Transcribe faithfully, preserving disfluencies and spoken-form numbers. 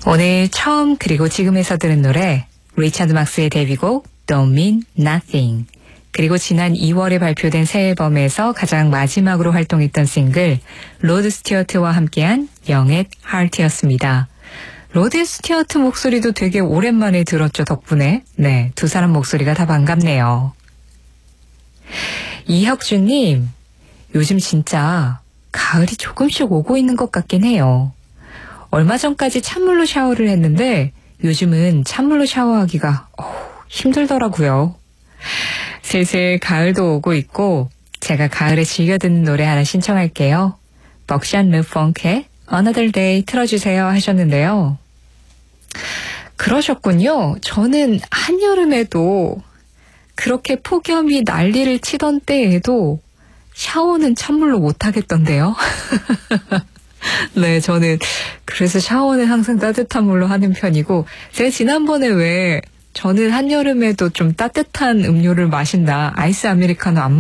오늘 처음 그리고 지금에서 들은 노래 리차드 막스의 데뷔곡 Don't Mean Nothing, 그리고 지난 이월에 발표된 새 앨범에서 가장 마지막으로 활동했던 싱글 로드 스튜어트와 함께한 Young at Heart였습니다. 로드 스튜어트 목소리도 되게 오랜만에 들었죠, 덕분에. 네, 두 사람 목소리가 다 반갑네요. 이혁주님, 요즘 진짜 가을이 조금씩 오고 있는 것 같긴 해요. 얼마 전까지 찬물로 샤워를 했는데 요즘은 찬물로 샤워하기가 어우, 힘들더라고요. 슬슬 가을도 오고 있고 제가 가을에 즐겨 듣는 노래 하나 신청할게요. 벅샨 르펑크의 Another Day 틀어주세요 하셨는데요. 그러셨군요. 저는 한여름에도 그렇게 폭염이 난리를 치던 때에도 샤워는 찬물로 못하겠던데요. 네, 저는 그래서 샤워는 항상 따뜻한 물로 하는 편이고, 제가 지난번에 왜 저는 한여름에도 좀 따뜻한 음료를 마신다, 아이스 아메리카노 안